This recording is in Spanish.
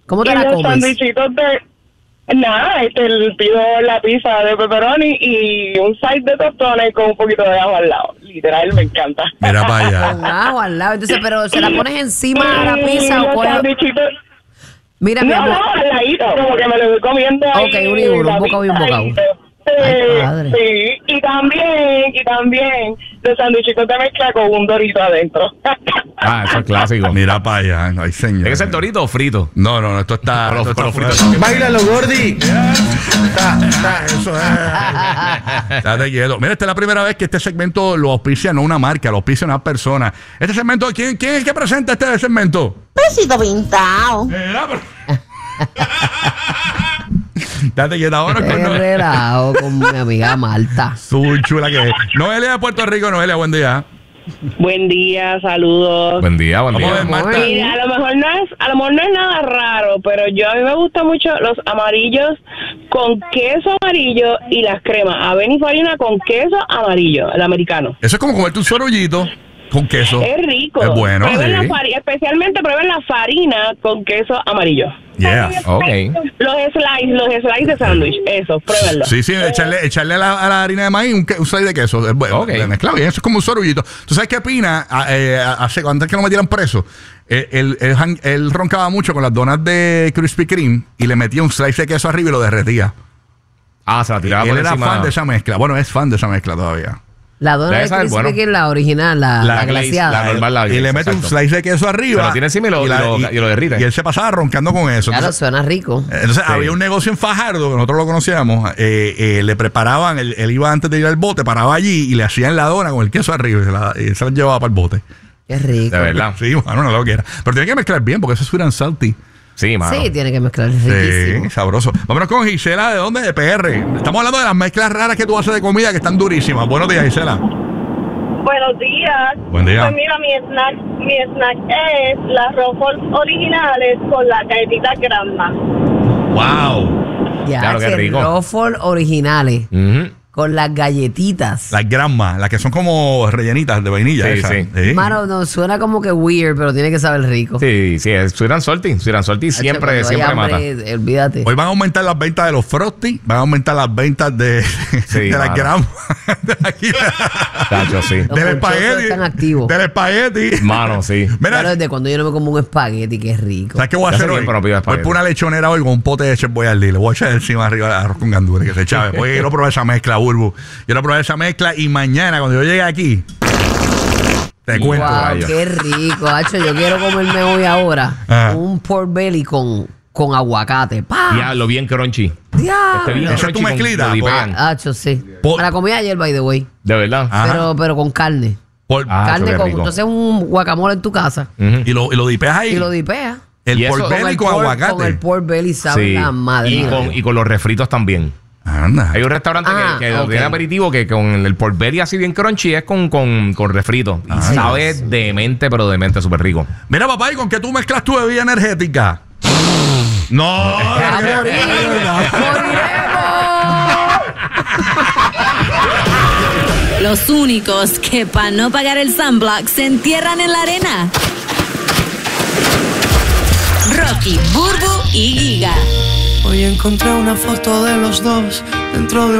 ¿Cómo te y la los comes? sandwichitos de... Nada, pido la pizza de pepperoni y un side de tostones con un poquito de ajo al lado. Literal, me encanta. Mira para allá. Con ajo al lado. Entonces, pero ¿se la pones encima de la Y pizza o los coges? sandwichitos... Mira, mi No, amor. al ladito, como que me lo voy comiendo ahí. Ok, uno y uno, la un bocado y un pizza bocado. y- Ay, padre. Sí, y también los sandwichitos de mezcla con un dorito adentro. Ah, eso es clásico. Mira para allá. Ay, señor. ¿Tiene que ser dorito o frito? No, esto está. Con los esto está fritos. fuera. Báilalo, Gordy. Eso es. Date quieto. Mira, esta es la primera vez que este segmento lo auspicia no una marca, lo auspicia una persona. Este segmento, ¿quién es el que presenta este segmento? Besito pintado. Mira, pero- Date quieto ahora Qué con relajo con mi amiga Marta. su chula que es. Noelia de Puerto Rico. Noelia, buen día. Buen día, saludos. Buen día, buen Vamos a ver, día. Marta. Mira, a lo mejor no es nada raro, pero a mí me gustan mucho los amarillos con queso amarillo y las cremas. Avena y farina con queso amarillo, el americano. Eso es como comerte un sorullito con queso. Es rico. Es bueno, Prueben sí. especialmente prueben la farina con queso amarillo. Yeah. Ok. Los slices de sándwich, eso, pruébenlo. Sí, echarle a la harina de maíz un slice de queso. Es bueno, Ok. mezclado bien, eso es como un sorullito. ¿Tú sabes qué Pina hace antes que lo metieran preso? Él roncaba mucho con las donas de Krispy Kreme y le metía un slice de queso arriba y lo derretía. Ah, se la tiraba Él por era encima. fan de esa mezcla. Bueno, es fan de esa mezcla todavía. La dona Debe de saber, Krispy bueno. Kreme, la original, la glaze, glaseada. la normal, la Y le glaze, mete un exacto. slice de queso arriba. Se lo tira encima y lo derrite. Y él se pasaba roncando con eso. Claro, Entonces, suena rico. había un negocio en Fajardo que nosotros lo conocíamos. Le preparaban, él iba antes de ir al bote, paraba allí y le hacían la dona con el queso arriba y se la llevaba para el bote. Qué rico. De verdad. Sí, bueno, no lo quiera. Pero tiene que mezclar bien porque eso es sweet and salty. Sí, mano. Sí, tiene que mezclar riquísimo. Sí, sabroso. Vámonos con Gisela. ¿De dónde? De PR. Estamos hablando de las mezclas raras que tú haces de comida que están durísimas. Buenos días, Gisela. Buenos días. Buen día. Pues mira, mi snack es las Ruffles originales con las galletitas Grandma. Wow. Ya, Claro, qué rico. Ruffles originales Ujú. con las galletitas. Las Granma, las que son como rellenitas de vainilla. Sí, esas. sí. Mano, no, suena como que weird, pero tiene que saber rico. Sí, es sweet and salty. Sweet and salty siempre, Hacho, siempre cuando hay mata. hambre, olvídate. Hoy van a aumentar las ventas de los Frosty, van a aumentar las ventas de las mano. Granma. De aquí. Tacho, sí. Los Del ponchosos espagueti. están activos. Del espagueti. Mano, sí. Mira, Claro, desde cuando yo no me como un espagueti, que es rico. ¿sabes qué voy a Ya hacer hace hoy? tiempo no pido Voy espagueti. por una lechonera hoy con un pote de chef Boyardee. Le voy a echar encima arriba el arroz con gandules que se chave. Pues quiero probar esa mezcla, Burbu. Quiero probar esa mezcla y mañana cuando yo llegue aquí te cuento. Wow, gallo. qué rico, hacho. Yo quiero comerme hoy ahora Ajá. un pork belly con aguacate. ¡Pah! Diablo, bien crunchy. ¡Diablo! Este bien Esa es tu crunchy con- mezclita, lo dipean. Hacho, sí. Por- Me la comí ayer, by the way. De verdad. Ajá. Pero con carne. Ah, Carne qué con. rico. Entonces, un guacamole en tu casa. Ujú. Y lo dipeas ahí. Y lo dipeas. el Y eso- pork belly el con pork- aguacate. Con el pork belly, sabe Sí. la madre. Y con los refritos también. Anda. Hay un restaurante que ok. tiene aperitivo que con el pork belly así bien crunchy es con refrito. Y sabe demente, pero demente, súper rico. Mira, papá, ¿y con qué tú mezclas tu bebida energética? No. ¡A morir! ¡Moriremos! Los únicos que para no pagar el sunblock se entierran en la arena. Rocky, Burbu y Giga. Hoy encontré una foto de los dos dentro de